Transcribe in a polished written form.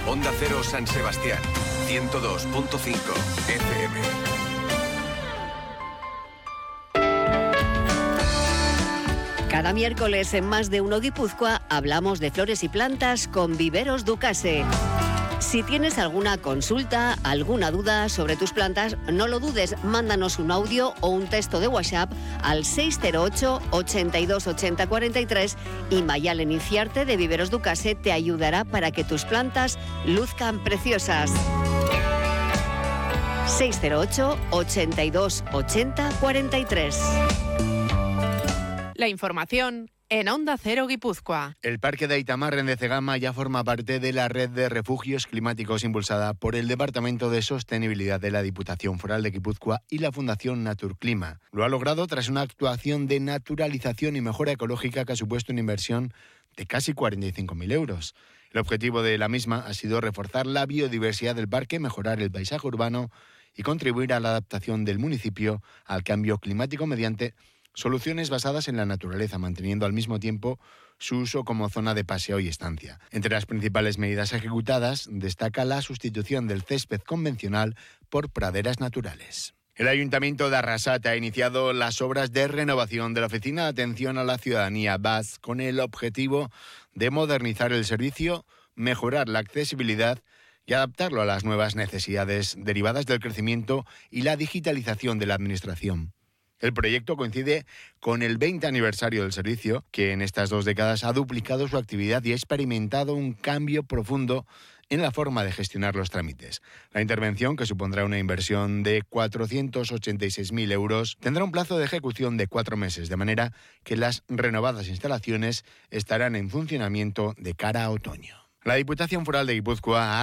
Onda Cero San Sebastián, 102.5 FM. Cada miércoles en Más de Uno Guipúzcoa hablamos de flores y plantas con Viveros Ducase. Si tienes alguna consulta, alguna duda sobre tus plantas, no lo dudes, mándanos un audio o un texto de WhatsApp al 608 82 80 43 y Mayalen Inciarte de Viveros Ducase te ayudará para que tus plantas luzcan preciosas. 608 82 80 43. La información en Onda Cero Guipúzcoa. El Parque de Aitamarren de Cegama ya forma parte de la red de refugios climáticos impulsada por el Departamento de Sostenibilidad de la Diputación Foral de Guipúzcoa y la Fundación Naturclima. Lo ha logrado tras una actuación de naturalización y mejora ecológica que ha supuesto una inversión de casi 45.000 euros. El objetivo de la misma ha sido reforzar la biodiversidad del parque, mejorar el paisaje urbano y contribuir a la adaptación del municipio al cambio climático mediante soluciones basadas en la naturaleza, manteniendo al mismo tiempo su uso como zona de paseo y estancia. Entre las principales medidas ejecutadas destaca la sustitución del césped convencional por praderas naturales. El Ayuntamiento de Arrasate ha iniciado las obras de renovación de la Oficina de Atención a la Ciudadanía BAS con el objetivo de modernizar el servicio, mejorar la accesibilidad y adaptarlo a las nuevas necesidades derivadas del crecimiento y la digitalización de la Administración. El proyecto coincide con el 20 aniversario del servicio, que en estas 2 décadas ha duplicado su actividad y ha experimentado un cambio profundo en la forma de gestionar los trámites. La intervención, que supondrá una inversión de 486.000 euros, tendrá un plazo de ejecución de 4 meses, de manera que las renovadas instalaciones estarán en funcionamiento de cara a otoño. La Diputación Foral de Guipúzcoa ha